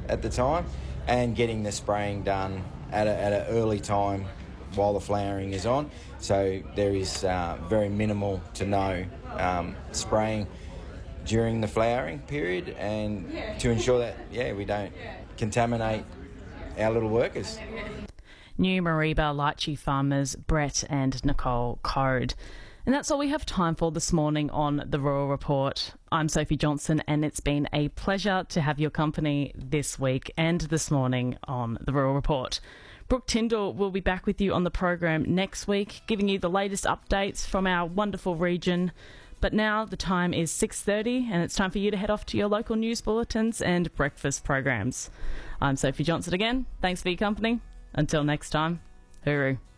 at the time, and getting the spraying done at an early time while the flowering is on. So there is very minimal to no spraying during the flowering period, and to ensure that, we don't contaminate our little workers. New Mareeba lychee farmers Brett and Nicole Code. And that's all we have time for this morning on The Rural Report. I'm Sophie Johnson, and it's been a pleasure to have your company this week and this morning on The Rural Report. Brooke Tyndall will be back with you on the program next week, giving you the latest updates from our wonderful region. But now the time is 6:30, and it's time for you to head off to your local news bulletins and breakfast programs. I'm Sophie Johnson again. Thanks for your company. Until next time, hooroo.